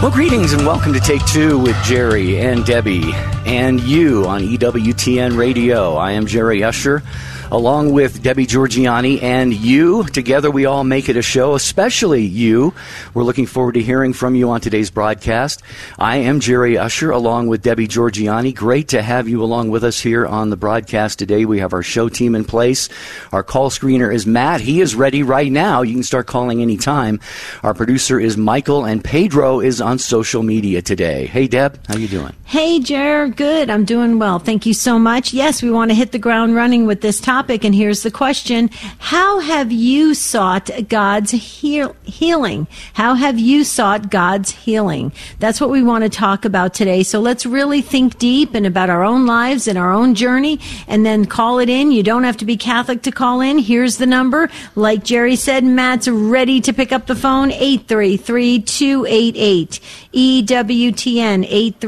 Well, greetings and welcome to Take Two with Jerry and Debbie and you on EWTN Radio. I am Jerry Usher, along with Debbie Georgiani and you. Together we all make it a show, especially you. We're looking forward to hearing from you on today's broadcast. I am Jerry Usher, along with Debbie Georgiani. Great to have you along with us here on the broadcast today. We have our show team in place. Our call screener is Matt. He is ready right now. You can start calling anytime. Our producer is Michael, and Pedro is on social media today. Hey, Deb, how you doing? Hey, Jer. Good. I'm doing well. Thank you so much. Yes, we want to hit the ground running with this topic, and here's the question. How have you sought God's healing? How have you sought God's healing? That's what we want to talk about today. So let's really think deep and about our own lives and our own journey, and then call it in. You don't have to be Catholic to call in. Here's the number. Like Jerry said, Matt's ready to pick up the phone, 833-288. EWTN,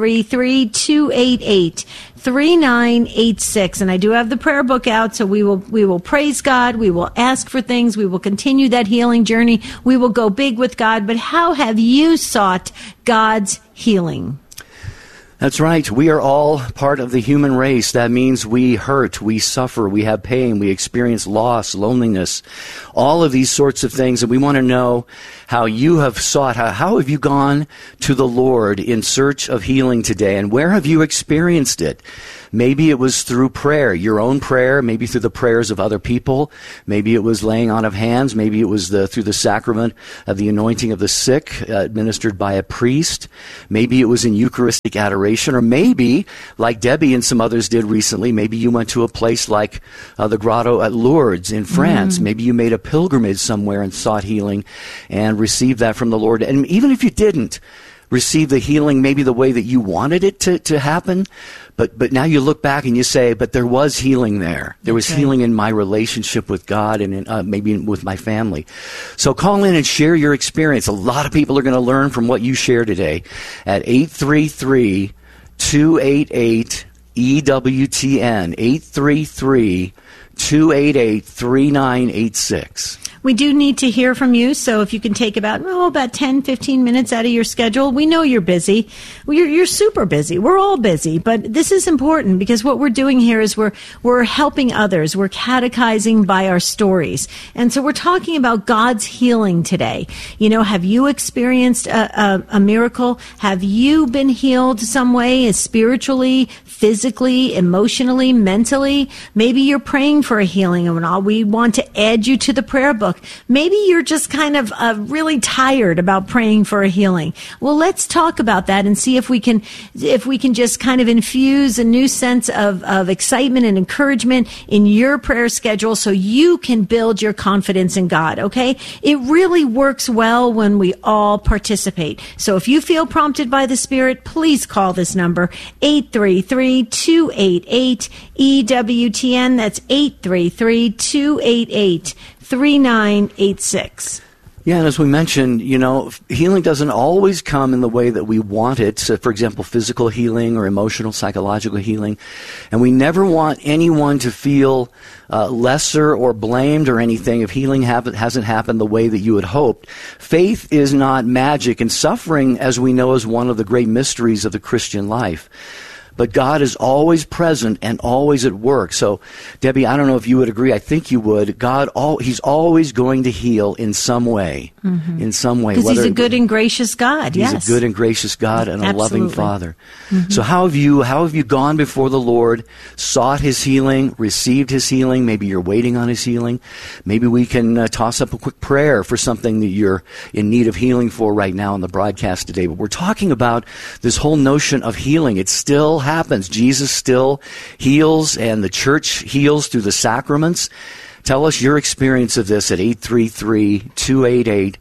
833-288-3986. And I do have the prayer book out, so we will praise God. We will ask for things. We will continue that healing journey. We will go big with God. But how have you sought God's healing? That's right. We are all part of the human race. That means we hurt, we suffer, we have pain, we experience loss, loneliness, all of these sorts of things. And we want to know how you have sought, how have you gone to the Lord in search of healing today, and where have you experienced it? Maybe it was through prayer, your own prayer, maybe through the prayers of other people. Maybe it was laying on of hands. Maybe it was through the sacrament of the anointing of the sick, administered by a priest. Maybe it was in Eucharistic adoration. Or maybe, like Debbie and some others did recently, maybe you went to a place like the grotto at Lourdes in France. Maybe you made a pilgrimage somewhere and sought healing and received that from the Lord. And even if you didn't receive the healing maybe the way that you wanted it to happen, but now you look back and you say, but there was healing there. There was healing in my relationship with God and maybe with my family. So call in and share your experience. A lot of people are going to learn from what you share today at 833-288-EWTN, 833-288-3986. We do need to hear from you, so if you can take about 10, 15 minutes out of your schedule. We know you're busy. You're super busy. We're all busy, but this is important because what we're doing here is we're helping others. We're catechizing by our stories. And so we're talking about God's healing today. You know, have you experienced a miracle? Have you been healed some way, spiritually, physically, emotionally, mentally? Maybe you're praying for a healing, and we want to add you to the prayer book. Maybe you're just kind of really tired about praying for a healing. Well, let's talk about that and see if we can just kind of infuse a new sense of excitement and encouragement in your prayer schedule so you can build your confidence in God, okay? It really works well when we all participate. So if you feel prompted by the Spirit, please call this number, 833-288-EWTN. That's 833-288-3986. Yeah, and as we mentioned, you know, healing doesn't always come in the way that we want it. So, for example, physical healing or emotional, psychological healing. And we never want anyone to feel lesser or blamed or anything if healing hasn't happened the way that you had hoped. Faith is not magic, and suffering, as we know, is one of the great mysteries of the Christian life. But God is always present and always at work. So, Debbie, I don't know if you would agree. I think you would. He's always going to heal in some way. Mm-hmm. In some way. Because He's a good and gracious God, He's a good and gracious God and Absolutely. A loving Father. Mm-hmm. So how have you gone before the Lord, sought His healing, received His healing? Maybe you're waiting on His healing. Maybe we can toss up a quick prayer for something that you're in need of healing for right now on the broadcast today. But we're talking about this whole notion of healing. It still happens. Jesus still heals, and the church heals through the sacraments. Tell us your experience of this at 833-288-EWTN,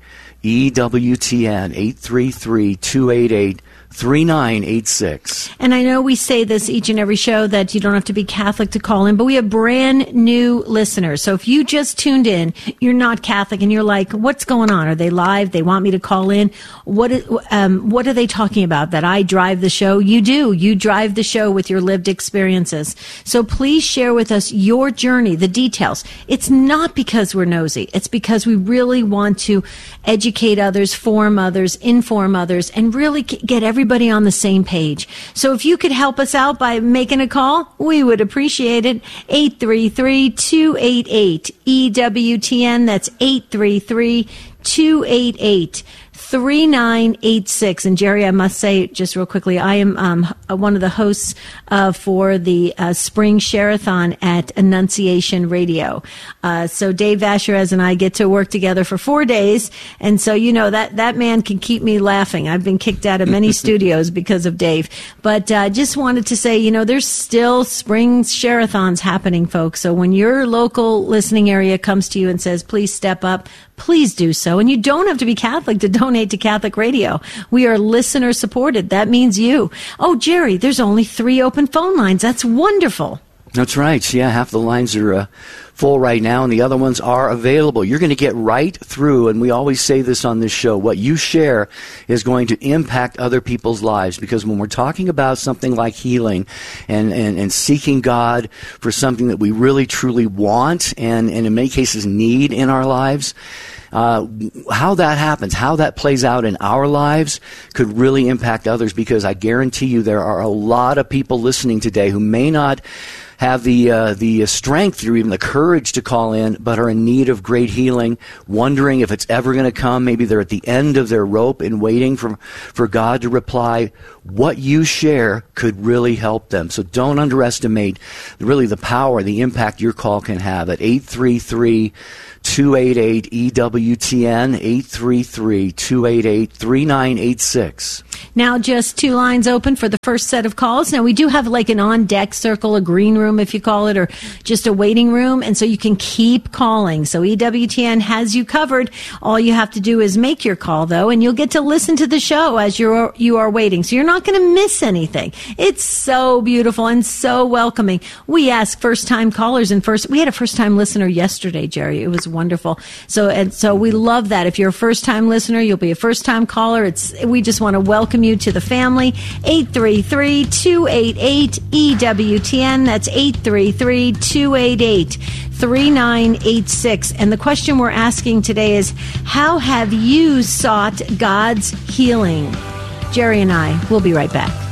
833-288-3986. 3986. And I know we say this each and every show that you don't have to be Catholic to call in, but we have brand new listeners. So if you just tuned in, you're not Catholic, and you're like, what's going on? Are they live? They want me to call in? What are they talking about? That I drive the show? You do. You drive the show with your lived experiences. So please share with us your journey, the details. It's not because we're nosy. It's because we really want to educate educate others, form others, inform others, and really get everybody on the same page. So if you could help us out by making a call, we would appreciate it. 833-288-EWTN. That's 833-288-3986. And Jerry, I must say just real quickly, I am one of the hosts for the Spring Share-a-thon at Annunciation Radio. So Dave Vacherez and I get to work together for 4 days. And so, you know, that man can keep me laughing. I've been kicked out of many studios because of Dave. But just wanted to say, you know, there's still Spring Share-a-thons happening, folks. So when your local listening area comes to you and says, please step up, please do so. And you don't have to be Catholic to donate to Catholic Radio. We are listener supported. That means you. Oh, Jerry, there's only 3 open phone lines. That's wonderful. That's right. Yeah, half the lines are full right now, and the other ones are available. You're going to get right through, and we always say this on this show, what you share is going to impact other people's lives, because when we're talking about something like healing and seeking God for something that we really truly want and in many cases need in our lives, how that happens, how that plays out in our lives could really impact others, because I guarantee you there are a lot of people listening today who may not have the strength or even the courage to call in, but are in need of great healing, wondering if it's ever going to come. Maybe they're at the end of their rope and waiting for God to reply. What you share could really help them. So don't underestimate really the power, the impact your call can have at 833-288-EWTN, 833-288-3986. Now just 2 lines open for the first set of calls. Now we do have like an on-deck circle, a green room if you call it, or just a waiting room, and so you can keep calling. So EWTN has you covered. All you have to do is make your call, though, and you'll get to listen to the show as you are waiting. So you're not going to miss anything. It's so beautiful and so welcoming. We ask first-time callers, and we had a first-time listener yesterday, Jerry. It was wonderful. So we love that. If you're a first-time listener, you'll be a first-time caller. We just want to welcome you to the family. 833-288-EWTN. That's 833-288-3986. And the question we're asking today is, how have you sought God's healing? Jerry and I will be right back.